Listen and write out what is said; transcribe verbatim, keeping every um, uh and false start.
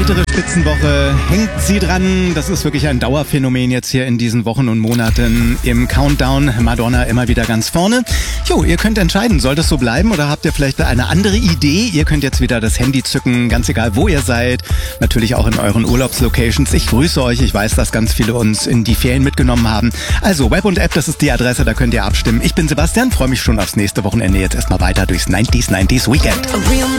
weitere Spitzenwoche hängt sie dran. Das ist wirklich ein Dauerphänomen jetzt hier in diesen Wochen und Monaten im Countdown. Madonna immer wieder ganz vorne. Jo, ihr könnt entscheiden, soll das so bleiben oder habt ihr vielleicht eine andere Idee? Ihr könnt jetzt wieder das Handy zücken, ganz egal wo ihr seid. Natürlich auch in euren Urlaubslocations. Ich grüße euch. Ich weiß, dass ganz viele uns in die Ferien mitgenommen haben. Also Web und App, das ist die Adresse, da könnt ihr abstimmen. Ich bin Sebastian, freue mich schon aufs nächste Wochenende. Jetzt erstmal weiter durchs neunziger neunzig Weekend.